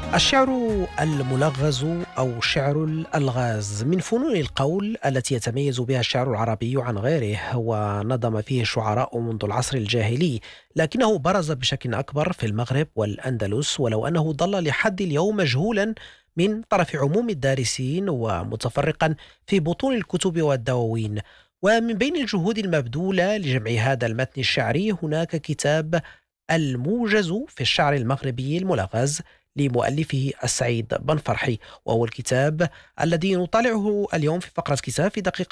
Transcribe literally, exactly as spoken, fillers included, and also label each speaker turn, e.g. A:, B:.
A: الشعر الملغز أو شعر الألغاز من فنون القول التي يتميز بها الشعر العربي عن غيره، ونظم فيه الشعراء منذ العصر الجاهلي، لكنه برز بشكل أكبر في المغرب والأندلس، ولو أنه ظل لحد اليوم مجهولا من طرف عموم الدارسين ومتفرقا في بطون الكتب والدواوين. ومن بين الجهود المبذولة لجمع هذا المتن الشعري هناك كتاب الموجز في الشعر المغربي الملغز لمؤلفه السعيد بن فرحي، وهو الكتاب الذي نطالعه اليوم في فقرة كتاب في دقيقة